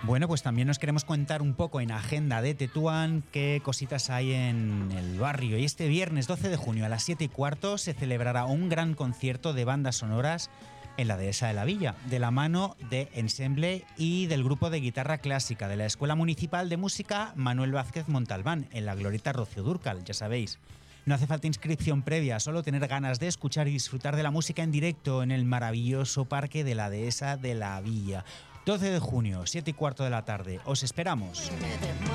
Bueno, pues también nos queremos contar un poco en agenda de Tetuán qué cositas hay en el barrio. Y este viernes 12 de junio a las 7:15 se celebrará un gran concierto de bandas sonoras en la Dehesa de la Villa, de la mano de Ensemble y del grupo de guitarra clásica de la Escuela Municipal de Música Manuel Vázquez Montalbán, en la Glorieta Rocío Dúrcal, ya sabéis. No hace falta inscripción previa, solo tener ganas de escuchar y disfrutar de la música en directo en el maravilloso parque de la Dehesa de la Villa. 12 de junio, 7:15 de la tarde. Os esperamos.